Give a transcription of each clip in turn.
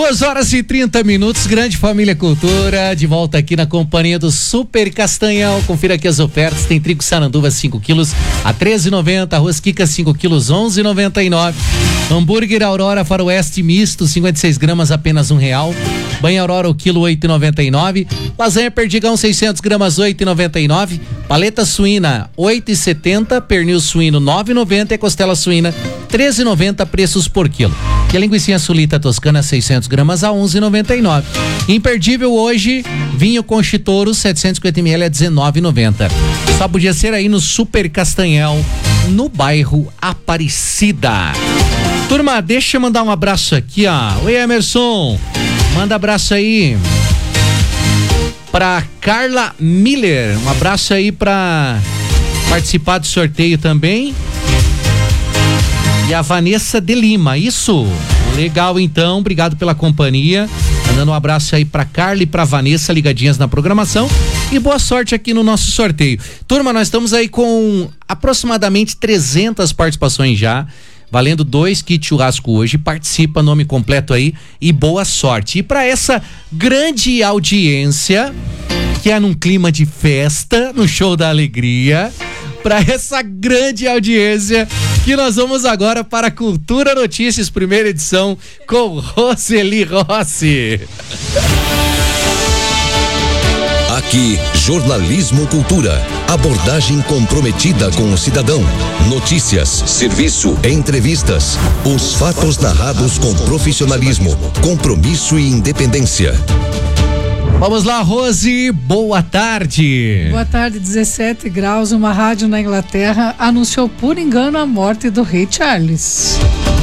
2h30, grande família Cultura, de volta aqui na companhia do Super Castanhal. Confira aqui as ofertas, tem trigo Saranduva 5 quilos a R$13,90, arroz Kika 5 quilos R$11,99, hambúrguer Aurora Faroeste misto 56 gramas apenas R$1, banha Aurora o quilo R$8,99, lasanha Perdigão 600 gramas R$8,99, paleta suína R$8,70, pernil suíno R$9,90 e costela suína R$13,90 preços por quilo. E a linguiça sulita toscana 600 gramas a R$11,99. Imperdível hoje, vinho Conchitoro 750 ml a R$19,90. Só podia ser aí no Super Castanhal, no bairro Aparecida. Turma, deixa eu mandar um abraço aqui, ó. Oi, Emerson, manda abraço aí pra Carla Miller, um abraço aí pra participar do sorteio também. E a Vanessa de Lima, isso, legal então, obrigado pela companhia, mandando um abraço aí pra Carla e pra Vanessa, ligadinhas na programação, e boa sorte aqui no nosso sorteio. Turma, nós estamos aí com aproximadamente 300 participações já, valendo 2 kits churrasco hoje. Participa, nome completo aí e boa sorte. E para essa grande audiência, que é num clima de festa, no Show da Alegria, para essa grande audiência, que nós vamos agora para Cultura Notícias, primeira edição, com Roseli Rossi. Aqui, Jornalismo Cultura. Abordagem comprometida com o cidadão. Notícias, serviço, entrevistas. Os fatos narrados com profissionalismo, compromisso e independência. Vamos lá, Rose, boa tarde. Boa tarde, 17 graus. Uma rádio na Inglaterra anunciou por engano a morte do rei Charles.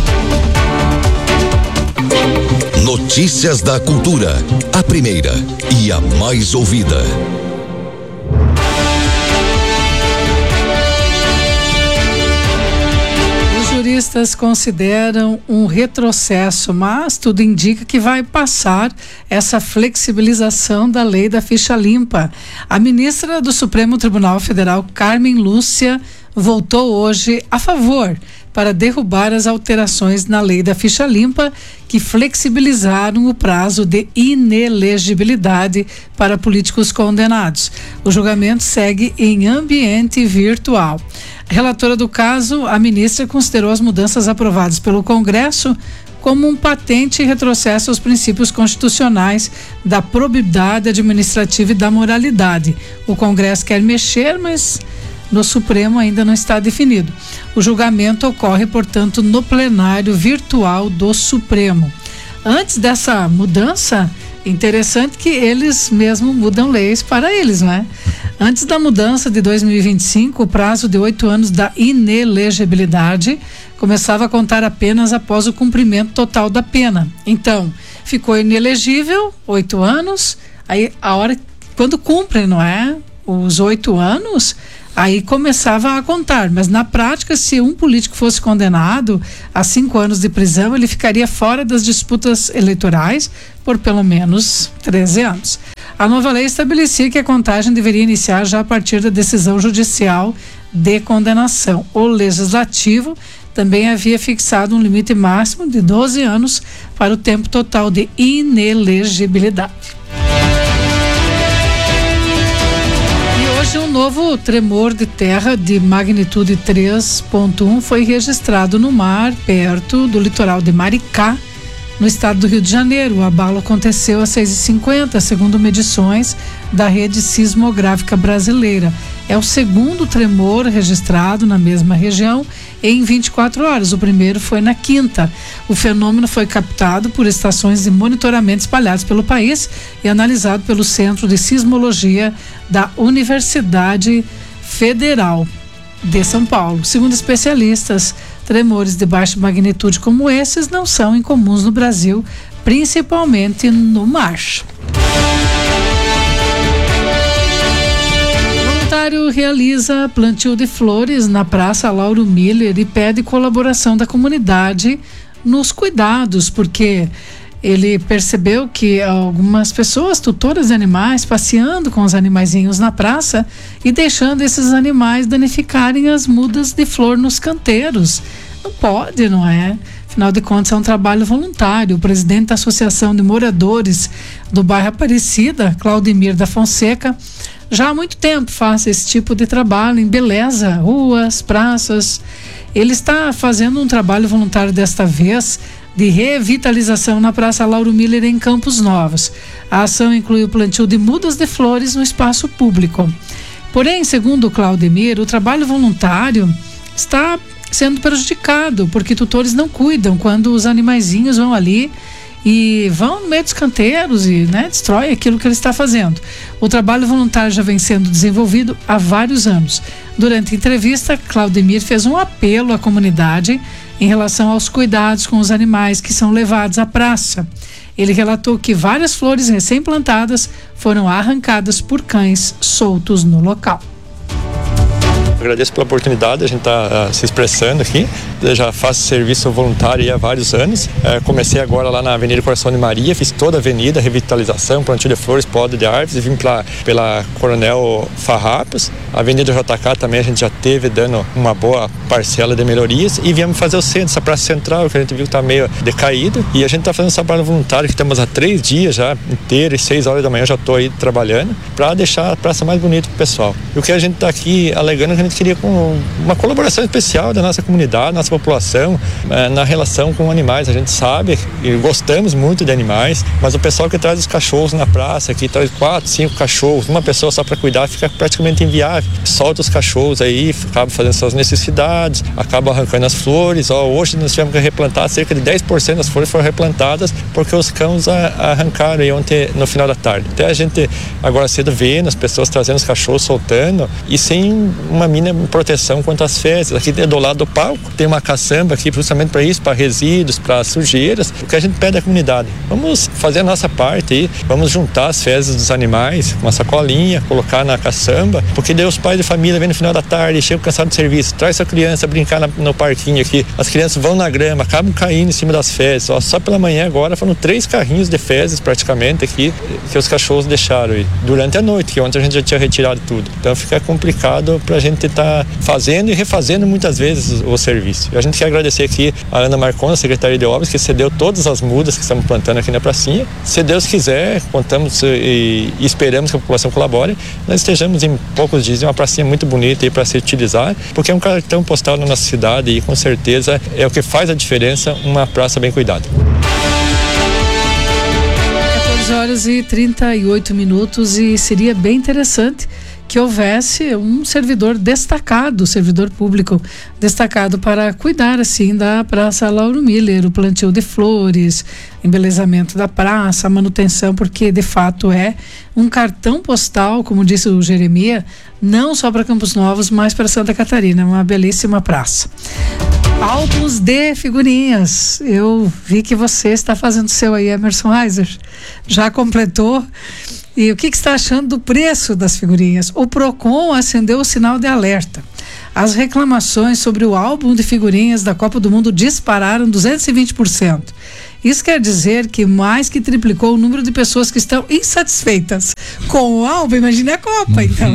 Notícias da Cultura, a primeira e a mais ouvida. Os juristas consideram um retrocesso, mas tudo indica que vai passar essa flexibilização da lei da ficha limpa. A ministra do Supremo Tribunal Federal, Carmen Lúcia, votou hoje a favor para derrubar as alterações na lei da ficha limpa que flexibilizaram o prazo de inelegibilidade para políticos condenados. O julgamento segue em ambiente virtual. A relatora do caso, a ministra, considerou as mudanças aprovadas pelo Congresso como um patente retrocesso aos princípios constitucionais da probidade administrativa e da moralidade. O Congresso quer mexer, mas no Supremo ainda não está definido. O julgamento ocorre, portanto, no plenário virtual do Supremo. Antes dessa mudança, interessante que eles mesmo mudam leis para eles, né? Antes da mudança de 2025, o prazo de 8 anos da inelegibilidade começava a contar apenas após o cumprimento total da pena. Então, ficou inelegível 8 anos, aí a hora, quando cumpre, não é? Os 8 anos, aí começava a contar, mas na prática, se um político fosse condenado a 5 anos de prisão, ele ficaria fora das disputas eleitorais por pelo menos 13 anos. A nova lei estabelecia que a contagem deveria iniciar já a partir da decisão judicial de condenação. O Legislativo também havia fixado um limite máximo de 12 anos para o tempo total de inelegibilidade. Hoje, um novo tremor de terra de magnitude 3.1 foi registrado no mar, perto do litoral de Maricá, no estado do Rio de Janeiro. O abalo aconteceu às 6h50, segundo medições da rede sismográfica brasileira. É o segundo tremor registrado na mesma região em 24 horas. O primeiro foi na quinta. O fenômeno foi captado por estações de monitoramento espalhadas pelo país e analisado pelo Centro de Sismologia da Universidade Federal de São Paulo. Segundo especialistas, tremores de baixa magnitude como esses não são incomuns no Brasil, principalmente no mar. Voluntário realiza plantio de flores na Praça Lauro Miller e pede colaboração da comunidade nos cuidados, porque ele percebeu que algumas pessoas, tutoras de animais, passeando com os animaizinhos na praça e deixando esses animais danificarem as mudas de flor nos canteiros. Não pode, não é? Afinal de contas, é um trabalho voluntário. O presidente da Associação de Moradores do bairro Aparecida, Claudemir da Fonseca, já há muito tempo faz esse tipo de trabalho, embeleza ruas, praças. Ele está fazendo um trabalho voluntário desta vez de revitalização na Praça Lauro Miller em Campos Novos. A ação inclui o plantio de mudas de flores no espaço público. Porém, segundo o Claudemir, o trabalho voluntário está sendo prejudicado porque tutores não cuidam quando os animaizinhos vão ali e vão no meio dos canteiros e destrói aquilo que ele está fazendo. O trabalho voluntário já vem sendo desenvolvido há vários anos. Durante a entrevista, Claudemir fez um apelo à comunidade em relação aos cuidados com os animais que são levados à praça. Ele relatou que várias flores recém-plantadas foram arrancadas por cães soltos no local. Agradeço pela oportunidade, a gente está se expressando aqui. Eu já faço serviço voluntário há vários anos. Comecei agora lá na Avenida Coração de Maria, fiz toda a avenida, revitalização, plantio de flores, poda de árvores, e vim pela Coronel Farrapos. A Avenida JK também a gente já teve dando uma boa parcela de melhorias, e viemos fazer o centro, essa praça central, que a gente viu que está meio decaída, e a gente está fazendo esse trabalho voluntário, que estamos há 3 dias já inteiro, e 6 horas da manhã já estou aí trabalhando, para deixar a praça mais bonita para o pessoal. E o que a gente está aqui alegando é que a gente queria uma colaboração especial da nossa comunidade, nossa população, na relação com animais. A gente sabe e gostamos muito de animais, mas o pessoal que traz os cachorros na praça, que traz 4, 5 cachorros, uma pessoa só para cuidar, fica praticamente inviável. Solta os cachorros aí, acaba fazendo suas necessidades, acaba arrancando as flores. Hoje nós tivemos que replantar, cerca de 10% das flores foram replantadas porque os cães arrancaram aí ontem no final da tarde. Até a gente agora cedo vendo as pessoas trazendo os cachorros, soltando, e sem uma mínima proteção quanto às fezes. Aqui do lado do palco tem uma caçamba aqui justamente para isso, para resíduos, para sujeiras. O que a gente pede à comunidade: vamos fazer a nossa parte aí, vamos juntar as fezes dos animais, uma sacolinha, colocar na caçamba, porque daí os pais de família vêm no final da tarde, chegam cansados do serviço, traz sua criança brincar no parquinho aqui, as crianças vão na grama, acabam caindo em cima das fezes. Só pela manhã agora foram 3 carrinhos de fezes praticamente aqui que os cachorros deixaram aí, durante a noite, que ontem a gente já tinha retirado tudo. Então fica complicado para a gente estar fazendo e refazendo muitas vezes o serviço. E a gente quer agradecer aqui a Ana Marcona, Secretaria de Obras, que cedeu todas as mudas que estamos plantando aqui na pracinha. Se Deus quiser, contamos e esperamos que a população colabore, nós estejamos em poucos dias em uma pracinha muito bonita aí para se utilizar, porque é um cartão postal na nossa cidade e com certeza é o que faz a diferença, uma praça bem cuidada. 14h38 e seria bem interessante que houvesse um servidor destacado, servidor público destacado para cuidar assim da Praça Lauro Miller, o plantio de flores, embelezamento da praça, a manutenção, porque de fato é um cartão postal, como disse o Jeremias, não só para Campos Novos, mas para Santa Catarina, uma belíssima praça. Álbuns de figurinhas, eu vi que você está fazendo o seu aí, Emerson Reiser, já completou. E o que está achando do preço das figurinhas? O Procon acendeu o sinal de alerta. As reclamações sobre o álbum de figurinhas da Copa do Mundo dispararam 220%. Isso quer dizer que mais que triplicou o número de pessoas que estão insatisfeitas com o álbum. Imagine a Copa, então.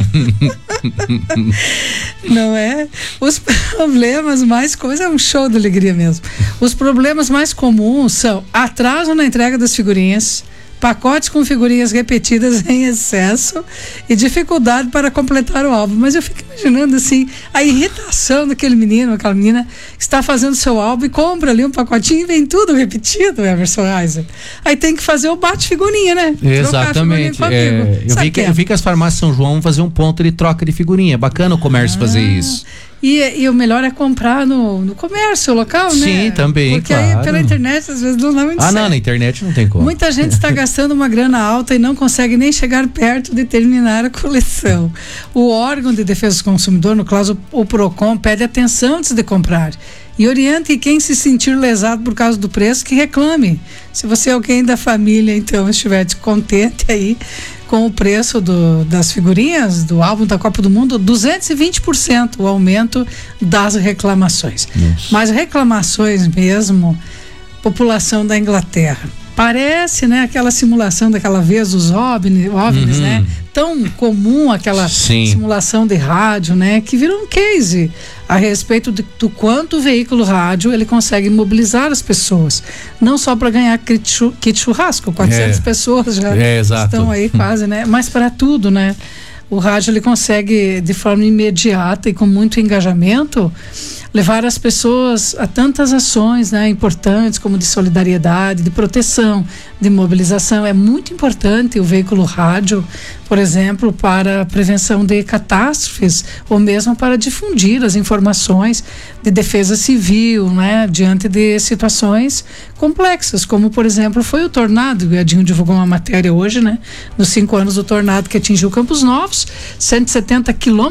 Não é? Os problemas mais comuns, é um show de alegria mesmo. Os problemas mais comuns são atraso na entrega das figurinhas, pacotes com figurinhas repetidas em excesso e dificuldade para completar o álbum. Mas eu fico imaginando assim, a irritação daquele menino, aquela menina que está fazendo seu álbum e compra ali um pacotinho e vem tudo repetido, Emerson Reiser. Aí tem que fazer o bate-figurinha, né? Exatamente. Eu vi que as farmácias São João vão fazer um ponto de troca de figurinha. É bacana o comércio fazer isso. E o melhor é comprar no comércio local, né? Sim, também, porque claro. aí pela internet às vezes não dá muito certo. Não, na internet não tem como. Muita gente está gastando uma grana alta e não consegue nem chegar perto de terminar a coleção. O órgão de defesa do consumidor, no caso o Procon, pede atenção antes de comprar e oriente quem se sentir lesado por causa do preço que reclame. Se você é alguém da família, então, estiver descontente aí com o preço das figurinhas do álbum da Copa do Mundo, 220% o aumento das reclamações. Nossa. Mas reclamações mesmo, população da Inglaterra. Parece, né, aquela simulação daquela vez dos OVNIs, né? Tão comum aquela simulação de rádio, né? Que virou um case a respeito do quanto o veículo rádio ele consegue mobilizar as pessoas. Não só para ganhar kit churrasco, 400 pessoas já estão aí quase, né? Mas para tudo, né? O rádio ele consegue de forma imediata e com muito engajamento levar as pessoas a tantas ações, né, importantes, como de solidariedade, de proteção, de mobilização. É muito importante o veículo rádio, por exemplo, para a prevenção de catástrofes ou mesmo para difundir as informações de defesa civil, né, diante de situações complexas, como por exemplo foi o tornado. O Edinho divulgou uma matéria hoje, né, nos 5 anos do tornado que atingiu Campos Novos, 170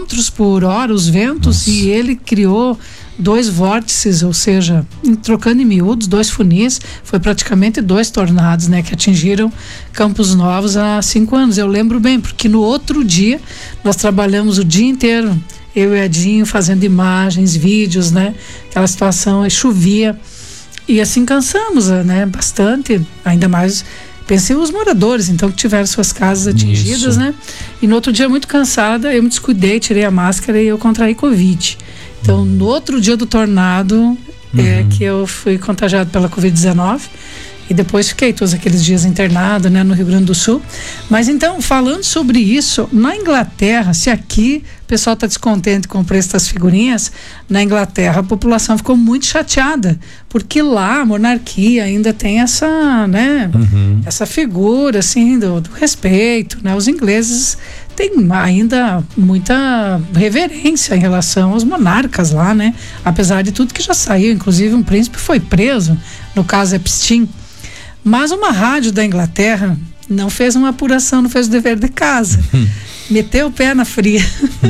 km/h os ventos. Nossa. E ele criou 2 vórtices, ou seja, trocando em miúdos, 2 funis, foi praticamente 2 tornados, né, que atingiram Campos Novos há 5 anos. Eu lembro bem, porque no outro dia nós trabalhamos o dia inteiro, eu e Edinho, fazendo imagens, vídeos, né, aquela situação, chovia, e assim cansamos, né, bastante, ainda mais, pensei os moradores, então, que tiveram suas casas atingidas, né, e no outro dia muito cansada, eu me descuidei, tirei a máscara e eu contraí Covid. Então, no outro dia do tornado, que eu fui contagiado pela Covid-19 e depois fiquei todos aqueles dias internado, né, no Rio Grande do Sul. Mas então, falando sobre isso, na Inglaterra, se aqui o pessoal está descontente com o preço das figurinhas, na Inglaterra a população ficou muito chateada, porque lá a monarquia ainda tem essa, né, essa figura, assim, do respeito, né, os ingleses tem ainda muita reverência em relação aos monarcas lá, né? Apesar de tudo que já saiu, inclusive um príncipe foi preso, no caso Epstein. Mas uma rádio da Inglaterra não fez uma apuração, não fez o dever de casa. Meteu o pé na fria.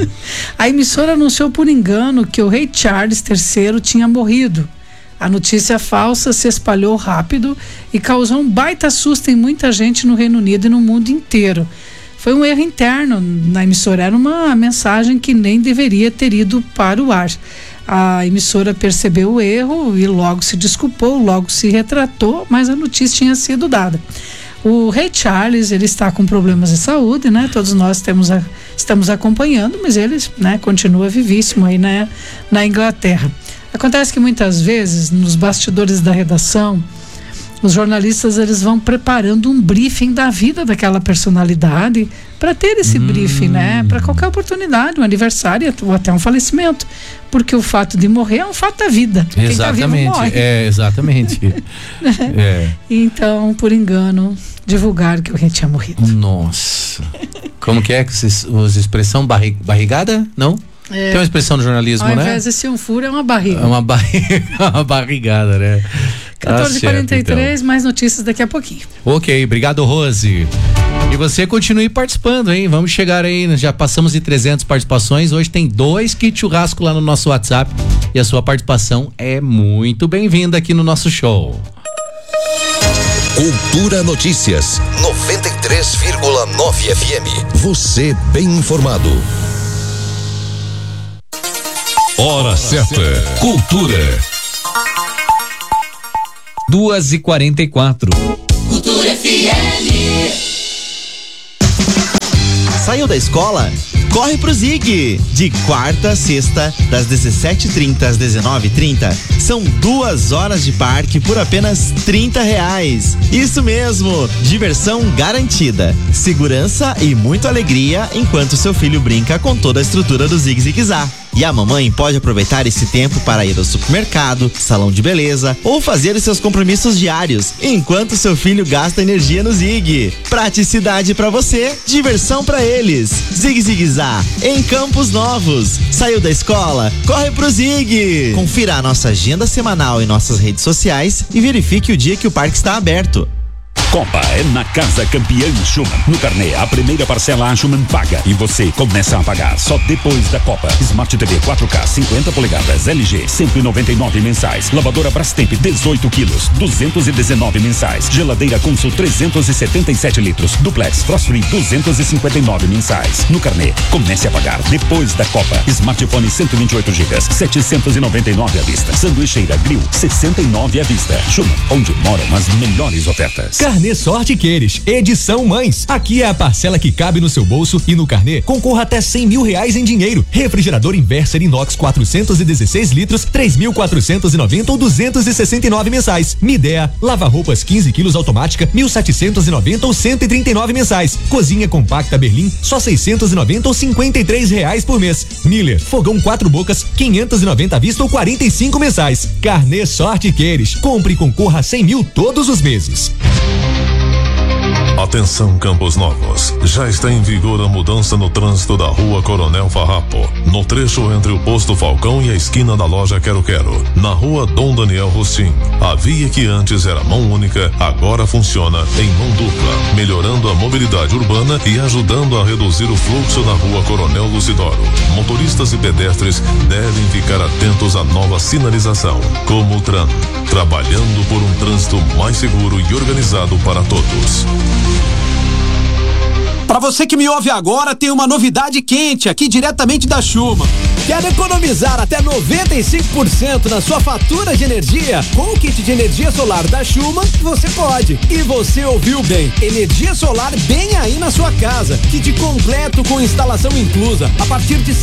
A emissora anunciou por engano que o rei Charles III tinha morrido. A notícia falsa se espalhou rápido e causou um baita susto em muita gente no Reino Unido e no mundo inteiro. Foi um erro interno na emissora, era uma mensagem que nem deveria ter ido para o ar. A emissora percebeu o erro e logo se desculpou, logo se retratou, mas a notícia tinha sido dada. O rei Charles, ele está com problemas de saúde, né? Todos nós estamos acompanhando, mas ele, né, continua vivíssimo aí, né, na Inglaterra. Acontece que muitas vezes, nos bastidores da redação, os jornalistas eles vão preparando um briefing da vida daquela personalidade para ter esse briefing, né? Para qualquer oportunidade, um aniversário ou até um falecimento. Porque o fato de morrer é um fato da vida. Exatamente, quem tá vivo morre. Exatamente. Então, por engano, divulgaram que o rei tinha morrido. Nossa. Como que é que usa expressão barrigada? Não? Tem uma expressão no jornalismo, né? Ao invés de ser um furo, é uma barriga. É uma barrigada, né? 14h43, então. Mais notícias daqui a pouquinho. Ok, obrigado, Rose. E você continue participando, hein? Vamos chegar aí, já passamos de 300 participações, hoje tem 2 kits churrasco lá no nosso WhatsApp e a sua participação é muito bem-vinda aqui no nosso show. Cultura Notícias 93,9 FM. Você bem informado. Hora certa. Cultura. 2h44. Cultura FM. Saiu da escola? Corre pro Zig! De quarta a sexta, das 17h30 às 19h30, são 2 horas de parque por apenas R$30. Isso mesmo! Diversão garantida, segurança e muita alegria enquanto seu filho brinca com toda a estrutura do Zig Zig-Zá. E a mamãe pode aproveitar esse tempo para ir ao supermercado, salão de beleza ou fazer os seus compromissos diários, enquanto seu filho gasta energia no Zig. Praticidade para você, diversão para eles. Zig Zig-Zá, em Campos Novos. Saiu da escola? Corre pro Zig! Confira a nossa agenda semanal em nossas redes sociais e verifique o dia que o parque está aberto. Copa é na Casa Campeã Schumann. No carnê, a primeira parcela a Schumann paga e você começa a pagar só depois da Copa. Smart TV 4K 50 polegadas LG 199 mensais. Lavadora Brastemp 18 quilos 219 mensais. Geladeira Consul 377 litros. Duplex Frost Free 259 mensais. No carnê, comece a pagar depois da Copa. Smartphone 128 GB 799 à vista. Sanduicheira Grill 69 à vista. Schumann, onde moram as melhores ofertas. Carnê Sorte Queires, edição Mães. Aqui é a parcela que cabe no seu bolso e no carnê concorra até R$100 mil em dinheiro. Refrigerador Inverter Inox 416 litros, 3.490 ou 269 mensais. Midea, lava-roupas 15 quilos automática, 1.790 ou 139 mensais. Cozinha compacta Berlim, só 690 ou R$53 por mês. Miller, fogão 4 bocas, 590 à vista ou 45 mensais. Carnê Sorte Queires, compre e concorra a R$100 mil todos os meses. Atenção, Campos Novos, já está em vigor a mudança no trânsito da Rua Coronel Farrapo, no trecho entre o Posto Falcão e a esquina da loja Quero Quero, na Rua Dom Daniel Rostim. A via que antes era mão única, agora funciona em mão dupla, melhorando a mobilidade urbana e ajudando a reduzir o fluxo na Rua Coronel Lucidoro. Motoristas e pedestres devem ficar atentos à nova sinalização. Comutran, trabalhando por um trânsito mais seguro e organizado para todos. Para você que me ouve agora, tem uma novidade quente aqui diretamente da Schumann. Quer economizar até 95% na sua fatura de energia? Com o kit de energia solar da Schumann, você pode. E você ouviu bem, energia solar bem aí na sua casa. Kit completo com instalação inclusa, a partir de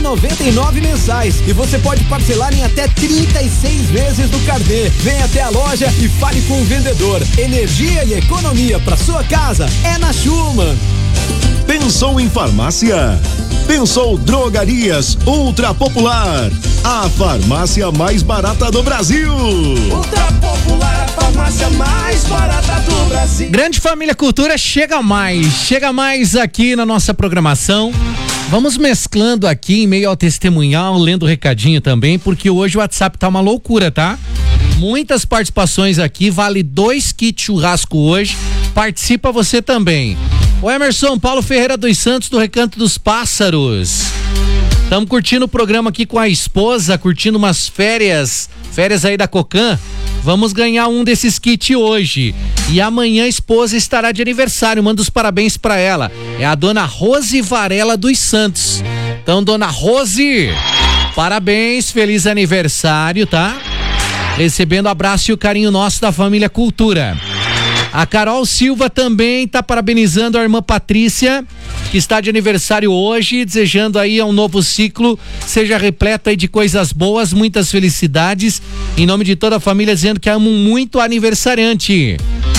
199 mensais. E você pode parcelar em até 36 vezes no carnê. Vem até a loja e fale com o vendedor. Energia e economia para sua casa é na Schumann. Pensou em farmácia? Pensou Drogarias Ultra Popular, a farmácia mais barata do Brasil. Ultra Popular, a farmácia mais barata do Brasil. Grande Família Cultura chega mais aqui na nossa programação. Vamos mesclando aqui em meio ao testemunhal, lendo o recadinho também, porque hoje o WhatsApp tá uma loucura, tá? Muitas participações aqui, vale 2 kits churrasco hoje. Participa você também. O Emerson Paulo Ferreira dos Santos, do Recanto dos Pássaros. Estamos curtindo o programa aqui com a esposa, curtindo umas férias aí da Cocan. Vamos ganhar um desses kits hoje. E amanhã a esposa estará de aniversário. Manda os parabéns pra ela. É a dona Rose Varela dos Santos. Então, dona Rose, parabéns, feliz aniversário, tá? Recebendo o abraço e o carinho nosso da família Cultura. A Carol Silva também está parabenizando a irmã Patrícia, que está de aniversário hoje, desejando aí um novo ciclo, seja repleto aí de coisas boas, muitas felicidades, em nome de toda a família, dizendo que amam muito a aniversariante.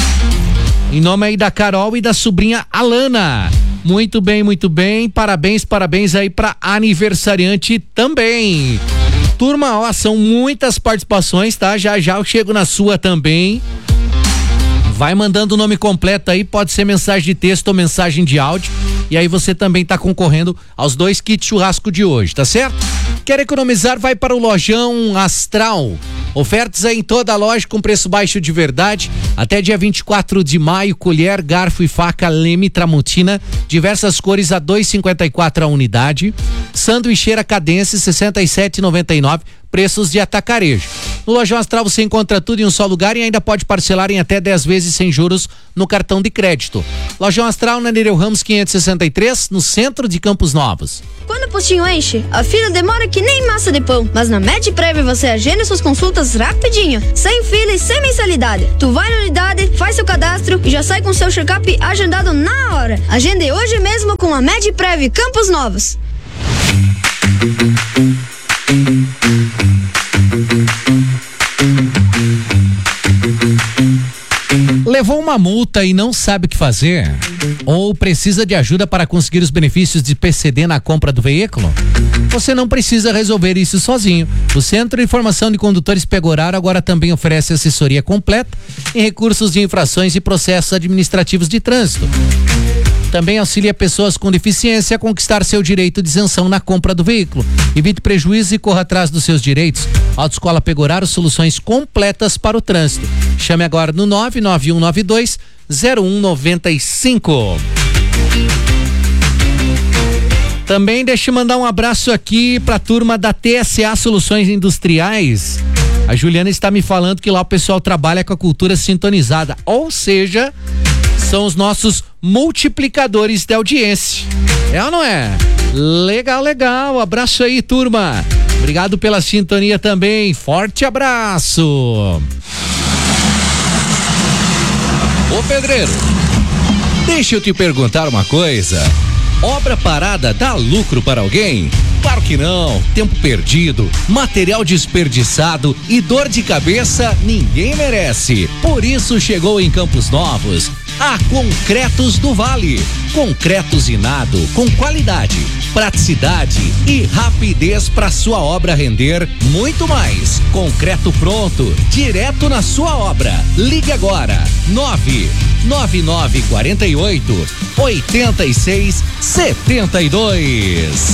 Em nome aí da Carol e da sobrinha Alana. Muito bem, parabéns aí pra aniversariante também. Turma, ó, são muitas participações, tá? Já eu chego na sua também. Vai mandando o nome completo aí, pode ser mensagem de texto ou mensagem de áudio. E aí você também tá concorrendo aos 2 kits churrasco de hoje, tá certo? Quer economizar? Vai para o Lojão Astral. Ofertas aí em toda a loja com preço baixo de verdade. Até dia 24 de maio, colher, garfo e faca Leme Tramontina, diversas cores a 2,54 a unidade. Sanduicheira Cadence 67,99. Preços de atacarejo. No Lojão Astral você encontra tudo em um só lugar e ainda pode parcelar em até 10 vezes sem juros no cartão de crédito. Lojão Astral na Nereu Ramos 563, no centro de Campos Novos. Quando o postinho enche, a fila demora que nem massa de pão. Mas na MedPrev você agenda suas consultas rapidinho, sem fila e sem mensalidade. Tu vai na unidade, faz seu cadastro e já sai com seu check-up agendado na hora. Agende hoje mesmo com a MedPrev Campos Novos. Levou uma multa e não sabe o que fazer? Ou precisa de ajuda para conseguir os benefícios de PCD na compra do veículo? Você não precisa resolver isso sozinho. O Centro de Informação de Condutores Pegoraro agora também oferece assessoria completa em recursos de infrações e processos administrativos de trânsito. Também auxilia pessoas com deficiência a conquistar seu direito de isenção na compra do veículo. Evite prejuízo e corra atrás dos seus direitos. Autoescola Pegoraro, soluções completas para o trânsito. Chame agora no 99192 0195. Também deixa eu mandar um abraço aqui pra turma da TSA Soluções Industriais. A Juliana está me falando que lá o pessoal trabalha com a cultura sintonizada, ou seja, são os nossos multiplicadores de audiência. É ou não é? Legal, legal. Abraço aí, turma. Obrigado pela sintonia também. Forte abraço. Ô pedreiro, deixa eu te perguntar uma coisa. Obra parada dá lucro para alguém? Claro que não. Tempo perdido, material desperdiçado e dor de cabeça ninguém merece. Por isso chegou em Campos Novos a Concretos do Vale. Concreto usinado com qualidade, praticidade e rapidez para sua obra render muito mais. Concreto pronto, direto na sua obra. Ligue agora, 99948 8672.